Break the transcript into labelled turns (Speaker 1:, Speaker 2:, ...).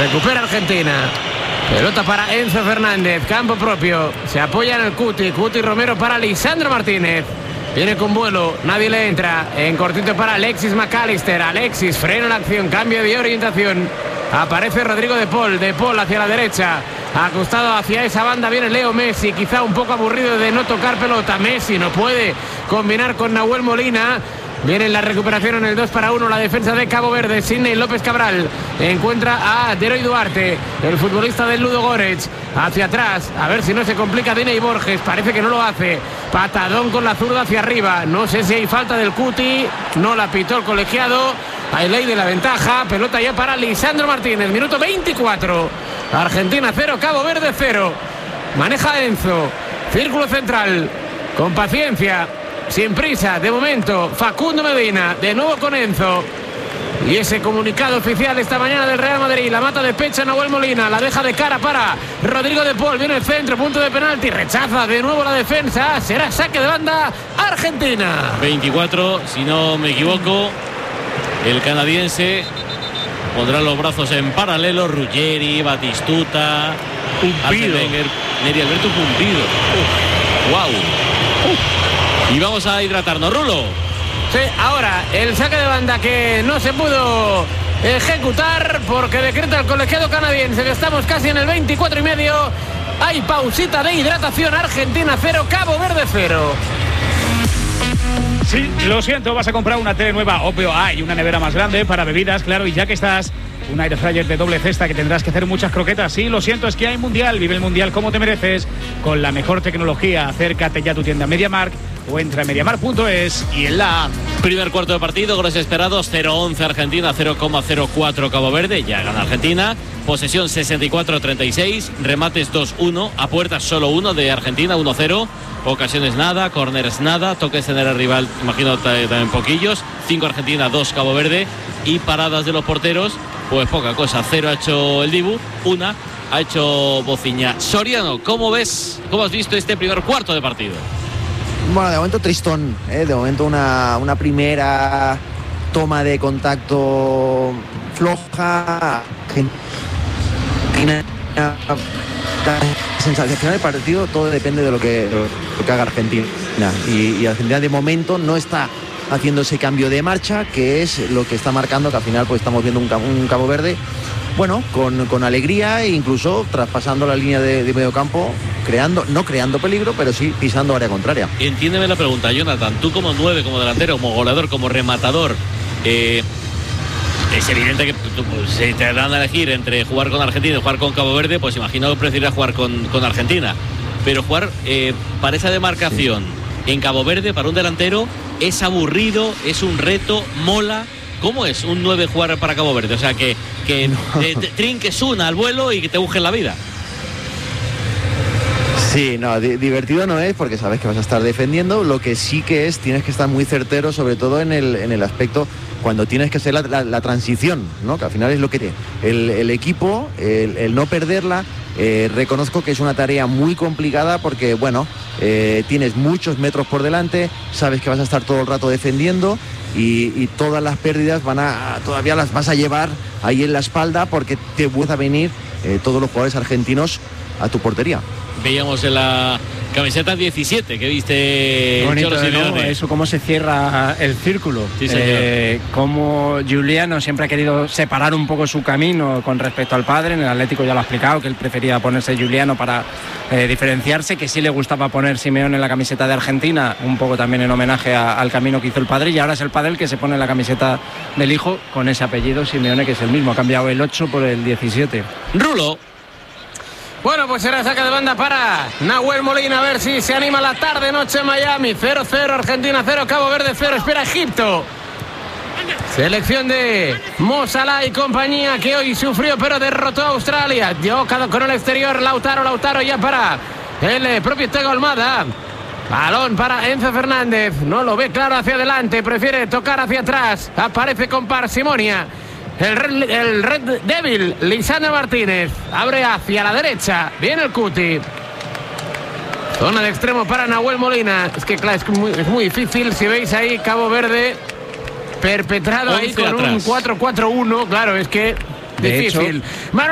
Speaker 1: Recupera Argentina. Pelota para Enzo Fernández. Campo propio. Se apoya en el Cuti Romero para Lisandro Martínez. Viene con vuelo, nadie le entra. En cortito para Alexis McAllister. Alexis frena la acción, cambio de orientación. Aparece Rodrigo De Paul hacia la derecha. Acostado hacia esa banda viene Leo Messi. Quizá un poco aburrido de no tocar pelota. Messi no puede combinar con Nahuel Molina. Viene en la recuperación en el 2-1 la defensa de Cabo Verde. Sidney López Cabral encuentra a Deroy Duarte, el futbolista del Ludogorets, hacia atrás, a ver si no se complica Diney Borges, parece que no lo hace. Patadón con la zurda hacia arriba, no sé si hay falta del Cuti, no la pitó el colegiado. Hay ley de la ventaja, pelota ya para Lisandro Martínez, minuto 24, Argentina 0, Cabo Verde 0. Maneja Enzo, círculo central, con paciencia, sin prisa, de momento, Facundo Medina, de nuevo con Enzo. Y ese comunicado oficial esta mañana del Real Madrid, la mata de pecho Nahuel Molina, la deja de cara para Rodrigo De Paul, viene el centro, punto de penalti, rechaza de nuevo la defensa, será saque de banda Argentina.
Speaker 2: 24, si no me equivoco, el canadiense pondrá los brazos en paralelo, Ruggeri, Batistuta, Wenger, Neri Alberto Pumpido. Wow. Y vamos a hidratarnos, Rulo.
Speaker 1: Sí, ahora el saque de banda que no se pudo ejecutar porque decreta el colegiado canadiense que estamos casi en el 24,5. Hay pausita de hidratación. Argentina 0, Cabo Verde 0.
Speaker 3: Sí, lo siento, vas a comprar una tele nueva, obvio, hay una nevera más grande para bebidas, claro, y ya que estás, un air fryer de doble cesta que tendrás que hacer muchas croquetas. Sí, lo siento, es que hay mundial, vive el mundial como te mereces, con la mejor tecnología. Acércate ya a tu tienda MediaMarkt o entra a mediamarkt.es y en la...
Speaker 2: Primer cuarto de partido, goles esperados, 0-11 Argentina, 0,04 Cabo Verde, ya gana Argentina. Posesión 64-36, remates 2-1, a puertas solo 1 de Argentina, 1-0. Ocasiones nada, corners nada, toques en el rival, imagino también poquillos. 5 Argentina, 2 Cabo Verde. Y paradas de los porteros, pues poca cosa. 0 ha hecho el Dibu, 1 ha hecho Bociña. Soriano, ¿cómo ves? ¿Cómo has visto este primer cuarto de partido?
Speaker 4: Bueno, de momento tristón, de momento una primera toma de contacto floja. La sensación del partido, todo depende de lo que haga Argentina. Y Argentina de momento no está haciendo ese cambio de marcha, que es lo que está marcando que al final pues estamos viendo un Cabo Verde, bueno, con alegría e incluso traspasando la línea de medio campo, no creando peligro, pero sí pisando área contraria.
Speaker 2: Entiéndeme la pregunta, Jonathan, tú como 9, como delantero, como goleador, como rematador, es evidente que si te dan a elegir entre jugar con Argentina y jugar con Cabo Verde, pues imagino que prefieres jugar con Argentina. Pero jugar para esa demarcación en Cabo Verde, para un delantero, es aburrido, es un reto, mola. ¿Cómo es un 9 jugar para Cabo Verde? O sea, que no. te trinques una al vuelo y que te busquen la vida.
Speaker 4: Sí, no, divertido no es porque sabes que vas a estar defendiendo. Lo que sí que es, tienes que estar muy certero, sobre todo en el aspecto cuando tienes que hacer la transición, ¿no? Que al final es lo que el equipo, el no perderla. Reconozco que es una tarea muy complicada porque, bueno, tienes muchos metros por delante, sabes que vas a estar todo el rato defendiendo y todas las pérdidas todavía las vas a llevar ahí en la espalda porque te van a venir todos los jugadores argentinos a tu portería.
Speaker 2: Veíamos en la camiseta 17 que viste
Speaker 5: bonito, ¿no? Eso, cómo se cierra el círculo.
Speaker 2: Sí, señor.
Speaker 5: Cómo Giuliano siempre ha querido separar un poco su camino con respecto al padre. En el Atlético ya lo ha explicado, que él prefería ponerse Giuliano para diferenciarse, que sí le gustaba poner Simeone en la camiseta de Argentina, un poco también en homenaje al camino que hizo el padre, y ahora es el padre el que se pone en la camiseta del hijo con ese apellido Simeone, que es el mismo, ha cambiado el 8 por el 17.
Speaker 2: Rulo.
Speaker 1: Bueno, pues será saque de banda para Nahuel Molina, a ver si se anima la tarde-noche en Miami. 0-0, Argentina 0, Cabo Verde 0, espera Egipto. Selección de Mo Salah y compañía, que hoy sufrió pero derrotó a Australia. Dio con el exterior Lautaro ya para el propio Tego Almada. Balón para Enzo Fernández, no lo ve claro hacia adelante, prefiere tocar hacia atrás, aparece con parsimonia el Red Devil, Lisandro Martínez, abre hacia la derecha, viene el Cuti. Zona de extremo para Nahuel Molina. Es que claro, es muy difícil, si veis ahí Cabo Verde perpetrado ahí con atrás. Un 4-4-1, claro, es que difícil.